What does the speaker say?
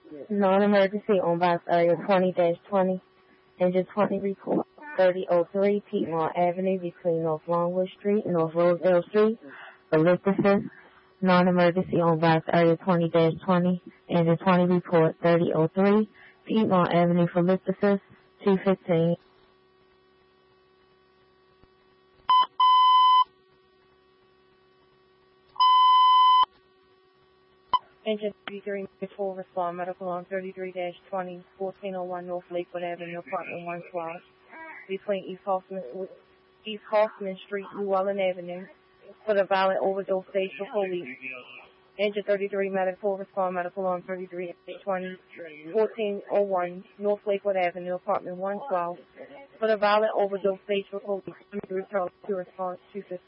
Non-emergency on box area 20-20. Engine 20 report 3003 Piedmont Avenue between North Longwood Street and North Rosedale Street. Ellipsis. Non-emergency on box area 20-20. Engine 20 report 3003 Piedmont Avenue for Ellipsis 215. Engine 33 full respond medical on 33-20, 1401 North Lakewood Avenue, apartment 112, between East Hoffman Street, Llewellyn Avenue, for the violent overdose stage for police. Engine 33 medical respond medical on 33-20, 1401 North Lakewood Avenue, apartment 112, for the violent overdose stage for police. To response 215.